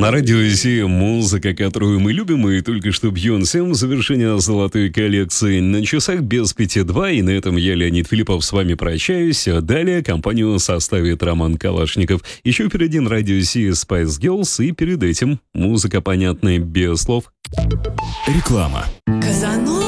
На радио Зи музыка, которую мы любим, и только что Бьонсе в завершение золотой коллекции. На часах без 5:02, и на этом я, Леонид Филиппов, с вами прощаюсь. Далее компанию составит Роман Калашников. Еще впереди на радио Зи Spice Girls, и перед этим музыка, понятная без слов. Реклама. Казанова.